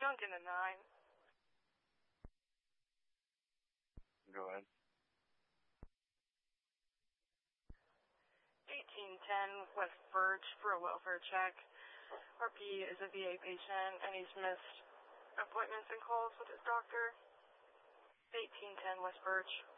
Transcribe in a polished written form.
Duncan a 9. Go ahead. 1810 West Birch for a welfare check. RP is a VA patient and he's missed appointments and calls with his doctor. 1810 West Birch.